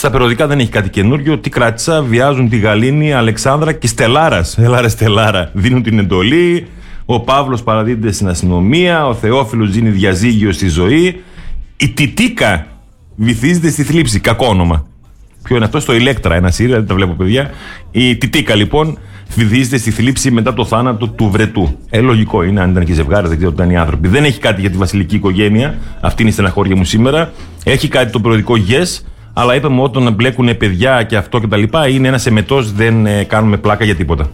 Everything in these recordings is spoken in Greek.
Στα περιοδικά δεν έχει κάτι καινούριο. Τι κράτησα, βιάζουν τη Γαλήνη, Αλεξάνδρα και Στελάρας. Έλα ρε Στελάρα, δίνουν την εντολή. Ο Παύλος παραδίδεται στην αστυνομία. Ο Θεόφιλος δίνει διαζύγιο στη ζωή. Η Τιτίκα βυθίζεται στη θλίψη. Κακό όνομα. Ποιο είναι αυτό? Στο Ηλέκτρα, ένα σύρια, δεν τα βλέπω παιδιά. Η Τιτίκα λοιπόν βυθίζεται στη θλίψη μετά το θάνατο του Βρετού. Λογικό είναι, αν ήταν και ζευγάρι, δεν ξέρω τι ήταν οι άνθρωποι. Δεν έχει κάτι για τη βασιλική οικογένεια. Αυτή είναι η στεναχώρια μου σήμερα. Έχει κάτι το περιοδικό Yes. Αλλά είπαμε όταν μπλέκουν παιδιά και αυτό και τα λοιπά, είναι ένας εμετός, δεν κάνουμε πλάκα για τίποτα.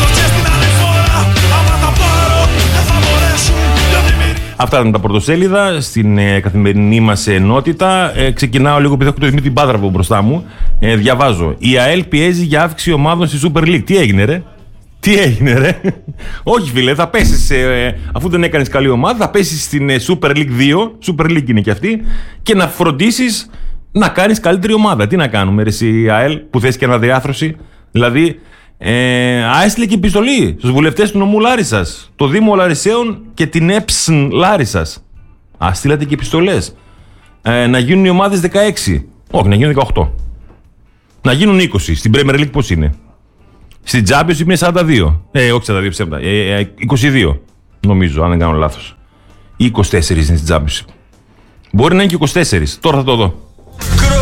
Αυτά ήταν τα πρωτοσέλιδα στην καθημερινή μας ενότητα. Ξεκινάω λίγο, επειδή έχω το Δημήτρη Πάτραβο μπροστά μου. Διαβάζω. Η ΑΕΛ πιέζει για αύξηση ομάδων στη Super League. Τι έγινε ρε? Τι έγινε ρε? Όχι φίλε, θα πέσεις, αφού δεν έκανες καλή ομάδα, θα πέσεις στην Super League 2, Super League είναι και αυτή, και να φροντίσεις να κάνεις καλύτερη ομάδα. Τι να κάνουμε ρε εσύ ΑΕΛ που θες και αναδιάθρωση? Δηλαδή, έστειλε και επιστολή στους βουλευτές του νομού Λάρισσας, το Δήμο Λαρισαίων και την ΕΠΣΝ Λάρισσας. Στείλατε και επιστολές. Να γίνουν οι ομάδες 16. Όχι, να γίνουν 18. Να γίνουν 20. Στην Premier League πώς είναι? Στην Champions είναι 42. Όχι 42 ψέματα. 22 νομίζω, αν δεν κάνω λάθος. Ή 24 είναι στην Champions. Μπορεί να είναι και 24. Τώρα θα το δω.